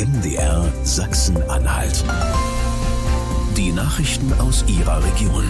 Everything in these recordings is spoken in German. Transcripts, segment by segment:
NDR Sachsen-Anhalt. Die Nachrichten aus Ihrer Region.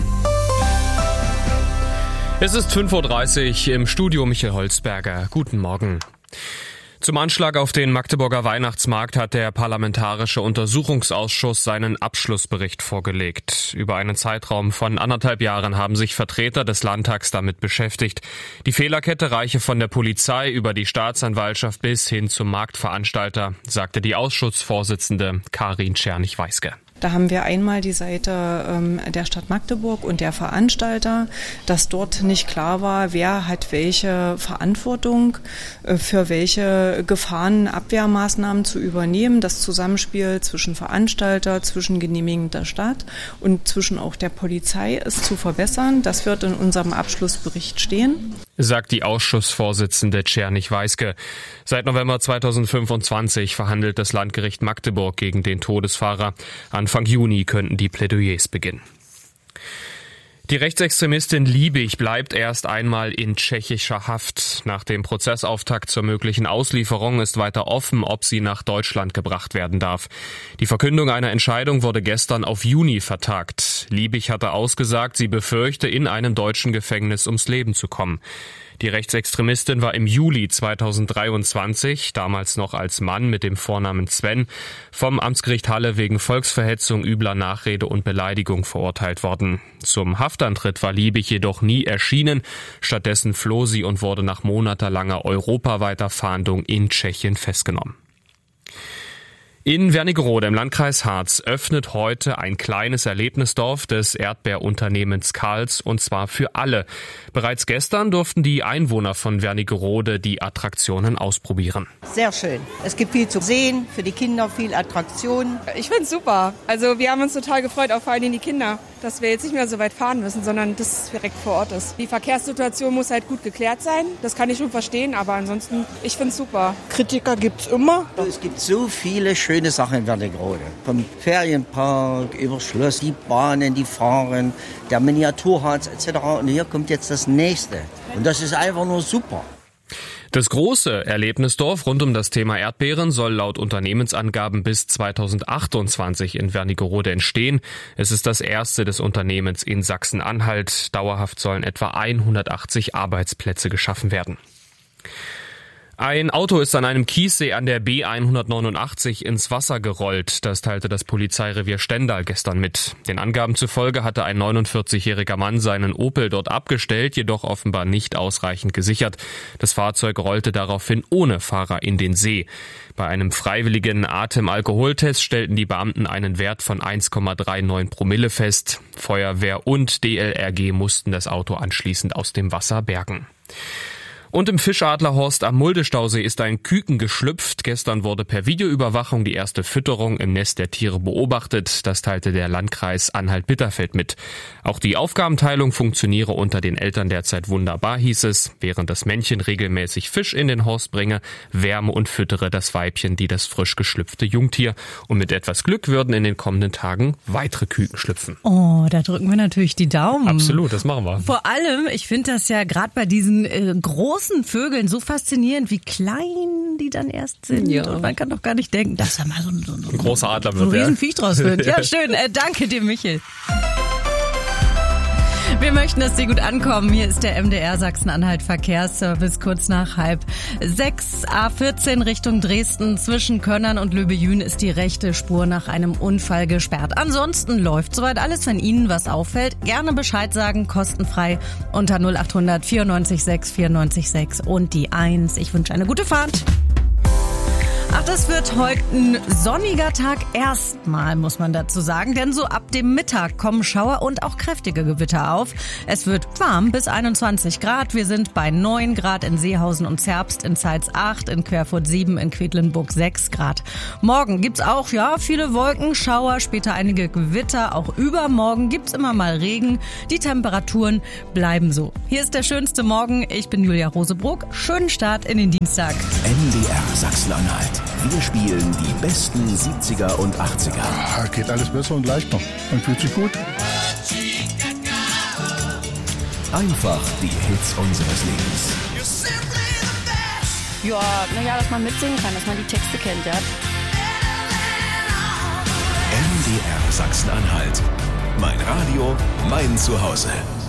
Es ist 5:30 Uhr im Studio Michael Holzberger. Guten Morgen. Zum Anschlag auf den Magdeburger Weihnachtsmarkt hat der Parlamentarische Untersuchungsausschuss seinen Abschlussbericht vorgelegt. Über einen Zeitraum von 1,5 Jahren haben sich Vertreter des Landtags damit beschäftigt. Die Fehlerkette reiche von der Polizei über die Staatsanwaltschaft bis hin zum Marktveranstalter, sagte die Ausschussvorsitzende Karin Czernych-Weiske. Da haben wir einmal die Seite der Stadt Magdeburg und der Veranstalter, dass dort nicht klar war, wer hat welche Verantwortung für welche Gefahrenabwehrmaßnahmen zu übernehmen. Das Zusammenspiel zwischen Veranstalter, zwischen genehmigender Stadt und zwischen auch der Polizei ist zu verbessern. Das wird in unserem Abschlussbericht stehen, sagt die Ausschussvorsitzende Czernych-Weiske. Seit November 2025 verhandelt das Landgericht Magdeburg gegen den Todesfahrer. Anfang Juni könnten die Plädoyers beginnen. Die Rechtsextremistin Liebig bleibt erst einmal in tschechischer Haft. Nach dem Prozessauftakt zur möglichen Auslieferung ist weiter offen, ob sie nach Deutschland gebracht werden darf. Die Verkündung einer Entscheidung wurde gestern auf Juni vertagt. Liebig hatte ausgesagt, sie befürchte, in einem deutschen Gefängnis ums Leben zu kommen. Die Rechtsextremistin war im Juli 2023, damals noch als Mann mit dem Vornamen Sven, vom Amtsgericht Halle wegen Volksverhetzung, übler Nachrede und Beleidigung verurteilt worden. Zum Haftantritt war Liebig jedoch nie erschienen. Stattdessen floh sie und wurde nach monatelanger europaweiter Fahndung in Tschechien festgenommen. In Wernigerode im Landkreis Harz öffnet heute ein kleines Erlebnisdorf des Erdbeerunternehmens Karls, und zwar für alle. Bereits gestern durften die Einwohner von Wernigerode die Attraktionen ausprobieren. Sehr schön. Es gibt viel zu sehen, für die Kinder viel Attraktion. Ich finde es super. Also wir haben uns total gefreut, auch vor allem die Kinder, dass wir jetzt nicht mehr so weit fahren müssen, sondern das direkt vor Ort ist. Die Verkehrssituation muss halt gut geklärt sein. Das kann ich schon verstehen, aber ansonsten, ich finde es super. Kritiker gibt's immer. Es gibt so viele schöne Sachen in Wernigerode. Vom Ferienpark über Schloss, die Bahnen, die fahren, der Miniaturharz etc. Und hier kommt jetzt das Nächste. Und das ist einfach nur super. Das große Erlebnisdorf rund um das Thema Erdbeeren soll laut Unternehmensangaben bis 2028 in Wernigerode entstehen. Es ist das erste des Unternehmens in Sachsen-Anhalt. Dauerhaft sollen etwa 180 Arbeitsplätze geschaffen werden. Ein Auto ist an einem Kiessee an der B189 ins Wasser gerollt. Das teilte das Polizeirevier Stendal gestern mit. Den Angaben zufolge hatte ein 49-jähriger Mann seinen Opel dort abgestellt, jedoch offenbar nicht ausreichend gesichert. Das Fahrzeug rollte daraufhin ohne Fahrer in den See. Bei einem freiwilligen Atemalkoholtest stellten die Beamten einen Wert von 1,39 Promille fest. Feuerwehr und DLRG mussten das Auto anschließend aus dem Wasser bergen. Und im Fischadlerhorst am Muldestausee ist ein Küken geschlüpft. Gestern wurde per Videoüberwachung die erste Fütterung im Nest der Tiere beobachtet. Das teilte der Landkreis Anhalt-Bitterfeld mit. Auch die Aufgabenteilung funktioniere unter den Eltern derzeit wunderbar, hieß es. Während das Männchen regelmäßig Fisch in den Horst bringe, wärme und füttere das Weibchen das frisch geschlüpfte Jungtier. Und mit etwas Glück würden in den kommenden Tagen weitere Küken schlüpfen. Oh, da drücken wir natürlich die Daumen. Absolut, das machen wir. Vor allem, ich finde das ja gerade bei diesen großen Vögeln so faszinierend, wie klein die dann erst sind. Ja. Und man kann doch gar nicht denken, dass da mal so ein großer Adler wird. So ein Riesenviech draus wird. Ja, schön. Danke dir, Michel. Wir möchten, dass Sie gut ankommen. Hier ist der MDR Sachsen-Anhalt Verkehrsservice kurz nach 5:30. A14 Richtung Dresden. Zwischen Könnern und Löbejün ist die rechte Spur nach einem Unfall gesperrt. Ansonsten läuft soweit alles. Wenn Ihnen was auffällt, gerne Bescheid sagen, kostenfrei unter 0800 94 6 94 6 und die 1. Ich wünsche eine gute Fahrt. Ach, das wird heute ein sonniger Tag erstmal, muss man dazu sagen, denn so ab dem Mittag kommen Schauer und auch kräftige Gewitter auf. Es wird warm bis 21 Grad. Wir sind bei 9 Grad in Seehausen und Zerbst, in Zeitz 8, in Querfurt 7, in Quedlinburg 6 Grad. Morgen gibt's auch, viele Wolken, Schauer, später einige Gewitter. Auch übermorgen gibt's immer mal Regen. Die Temperaturen bleiben so. Hier ist der schönste Morgen. Ich bin Julia Rosebrock. Schönen Start in den Dienstag. NDR Sachsen-Anhalt. Wir spielen die besten 70er und 80er. Geht alles besser und leichter. Man fühlt sich gut. Einfach die Hits unseres Lebens. Ja, dass man mitsingen kann, dass man die Texte kennt, ja. MDR Sachsen-Anhalt. Mein Radio, mein Zuhause.